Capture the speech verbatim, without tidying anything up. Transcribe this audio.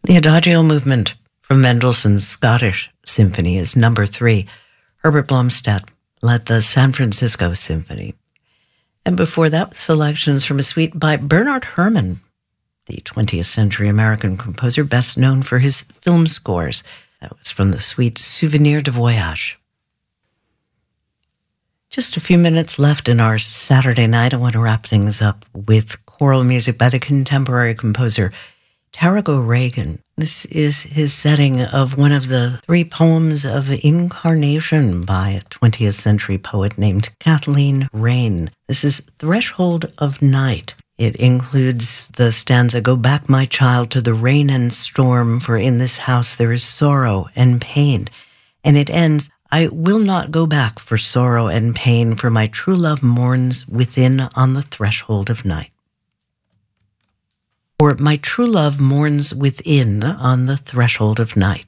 The Adagio movement from Mendelssohn's Scottish Symphony is number three. Herbert Blomstedt led the San Francisco Symphony. And before that, selections from a suite by Bernard Herrmann, the twentieth century American composer best known for his film scores. That was from the suite Souvenir de Voyage. Just a few minutes left in our Saturday night. I want to wrap things up with choral music by the contemporary composer Tarago Reagan. This is his setting of one of the three poems of Incarnation by a twentieth century poet named Kathleen Raine. This is Threshold of Night. It includes the stanza, "Go back, my child, to the rain and storm, for in this house there is sorrow and pain." And it ends, "I will not go back for sorrow and pain, for my true love mourns within on the threshold of night." Or, "My true love mourns within on the threshold of night."